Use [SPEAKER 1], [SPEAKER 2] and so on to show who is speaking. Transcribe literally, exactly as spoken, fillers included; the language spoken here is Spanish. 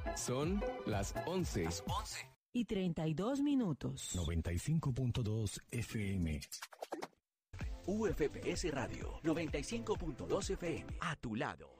[SPEAKER 1] Son las once. Las
[SPEAKER 2] once. Y treinta y dos minutos.
[SPEAKER 3] noventa y cinco punto dos F M.
[SPEAKER 4] U F P S Radio, noventa y cinco punto dos F M. A tu lado.